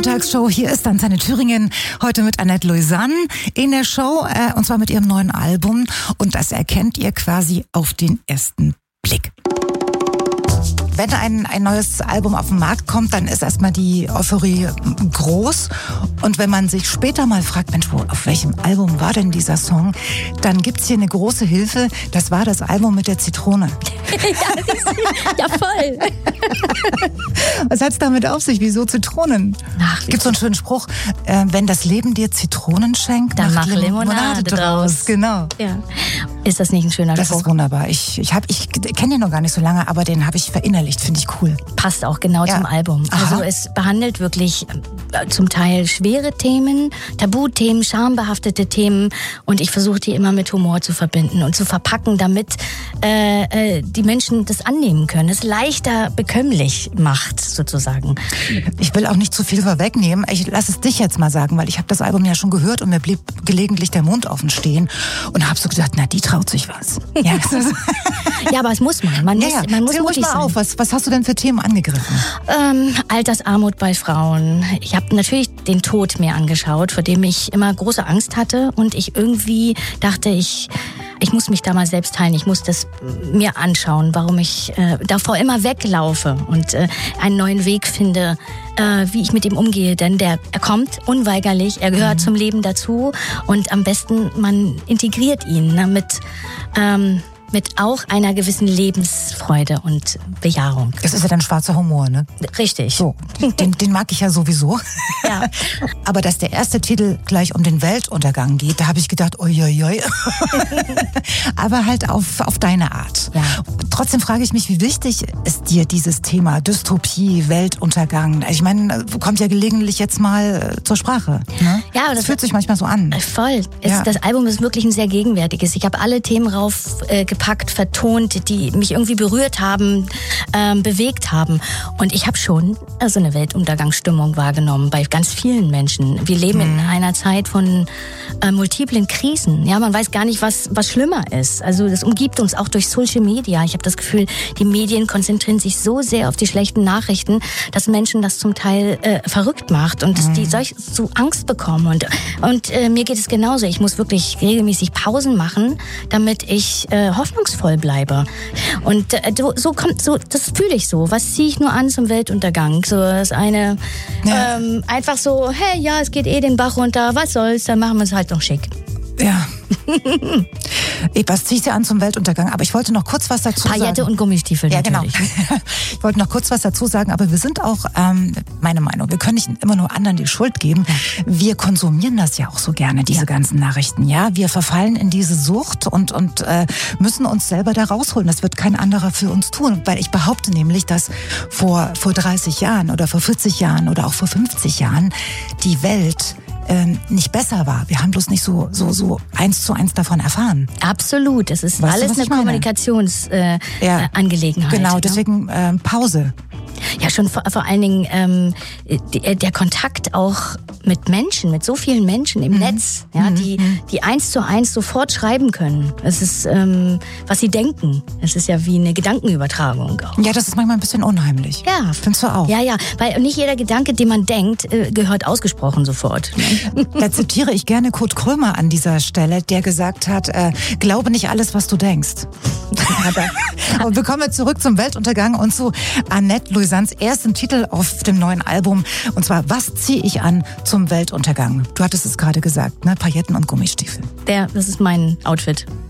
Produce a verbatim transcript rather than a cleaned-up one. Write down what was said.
Mittagsshow. Hier ist Antenne Thüringen, heute mit Annette Lausanne in der Show, äh, und zwar mit ihrem neuen Album. Und das erkennt ihr quasi auf den ersten Blick. Wenn ein, ein neues Album auf den Markt kommt, dann ist erstmal die Euphorie groß. Und wenn man sich später mal fragt, Mensch, wo, auf welchem Album war denn dieser Song? Dann gibt's hier eine große Hilfe. Das war das Album mit der Zitrone. ja, ja, voll. Was hat's damit auf sich? Wieso Zitronen? Ach, Gibt so einen schönen Spruch, äh, wenn das Leben dir Zitronen schenkt, dann mach mach Limonade, Limonade draus. draus. Genau. Ja. Ist das nicht ein schöner das Spruch? Das ist wunderbar. Ich, ich, hab, ich kenne den noch gar nicht so lange, aber den habe ich verinnerlicht. Finde ich cool. Passt auch genau ja. zum Album. Aha. Also es behandelt wirklich zum Teil schwere Themen, Tabuthemen, schambehaftete Themen, und ich versuche die immer mit Humor zu verbinden und zu verpacken, damit äh, äh, die Menschen das annehmen können, es leichter bekömmlich macht sozusagen. Ich will auch nicht zu viel vorwegnehmen. Ich lasse es dich jetzt mal sagen, weil ich habe das Album ja schon gehört und mir blieb gelegentlich der Mund offen stehen und habe so gedacht, na, die traut sich was. Ja, ja, aber es muss man. Man muss, ja, ja. man muss mutig mal sein. Auf. Was, was hast du denn für Themen angegriffen? Ähm, Altersarmut bei Frauen. Ich habe natürlich den Tod mir angeschaut, vor dem ich immer große Angst hatte, und ich irgendwie dachte, ich ich muss mich da mal selbst heilen. Ich muss das mir anschauen, warum ich äh, davor immer weglaufe und äh, einen neuen Weg finde, äh, wie ich mit ihm umgehe. Denn der er kommt unweigerlich, er gehört mhm. zum Leben dazu, und am besten man integriert ihn, ne, mit ähm, mit auch einer gewissen Lebensfreude und Bejahung. Das ist ja dann schwarzer Humor, ne? Richtig. So, den, den mag ich ja sowieso. Ja. Aber dass der erste Titel gleich um den Weltuntergang geht, da habe ich gedacht, uiuiui. Aber halt auf, auf deine Art. Ja. Trotzdem frage ich mich, wie wichtig ist dir dieses Thema Dystopie, Weltuntergang? Ich meine, kommt ja gelegentlich jetzt mal zur Sprache. Ne? Ja, das, das fühlt sich manchmal so an. Voll. Es, ja. Das Album ist wirklich ein sehr gegenwärtiges. Ich habe alle Themen rauf äh, gepackt, vertont, die mich irgendwie berührt haben, ähm, bewegt haben. Und ich habe schon also eine Weltuntergangsstimmung wahrgenommen bei ganz vielen Menschen. Wir leben mhm. in einer Zeit von äh, multiplen Krisen. Ja, man weiß gar nicht, was, was schlimmer ist. Also das umgibt uns auch durch Social Media. Ich habe das Gefühl, die Medien konzentrieren sich so sehr auf die schlechten Nachrichten, dass Menschen das zum Teil äh, verrückt macht und dass mhm. die solch so Angst bekommen. Und, und äh, mir geht es genauso. Ich muss wirklich regelmäßig Pausen machen, damit ich äh, hoffnungsvoll bleibe. Und äh, so kommt so, das fühle ich so. Was ziehe ich nur an zum Weltuntergang? So das eine ja. ähm, einfach so, hey, ja, es geht eh den Bach runter, was soll's, dann machen wir es halt noch schick. Ja. Was ziehst du an zum Weltuntergang? Aber ich wollte noch kurz was dazu sagen. Paillette und Gummistiefel ja, natürlich. Genau. Ich wollte noch kurz was dazu sagen, aber wir sind auch, ähm, meine Meinung, wir können nicht immer nur anderen die Schuld geben. Wir konsumieren das ja auch so gerne, diese ja. ganzen Nachrichten. Ja, wir verfallen in diese Sucht und, und äh, müssen uns selber da rausholen. Das wird kein anderer für uns tun. Weil ich behaupte nämlich, dass vor, vor dreißig Jahren oder vor vierzig Jahren oder auch vor fünfzig Jahren die Welt nicht besser war. Wir haben bloß nicht so, so, so eins zu eins davon erfahren. Absolut. Es ist weißt alles du, eine Kommunikationsangelegenheit. Äh, ja. Genau, ne? deswegen äh, Pause. Ja, schon vor, vor allen Dingen ähm, der, der Kontakt auch mit Menschen, mit so vielen Menschen im mhm. Netz, ja, mhm. die, die eins zu eins sofort schreiben können. Es ist, ähm, was sie denken. Es ist ja wie eine Gedankenübertragung auch. Ja, das ist manchmal ein bisschen unheimlich. Ja. Findest du auch? Ja, ja, weil nicht jeder Gedanke, den man denkt, gehört ausgesprochen sofort. Da zitiere ich gerne Kurt Krömer an dieser Stelle, der gesagt hat, äh, glaube nicht alles, was du denkst. Aber wir kommen zurück zum Weltuntergang und zu Annette Lausannes ersten Titel auf dem neuen Album. Und zwar, was ziehe ich an zum Weltuntergang? Du hattest es gerade gesagt, ne? Pailletten und Gummistiefel. Der, das ist mein Outfit.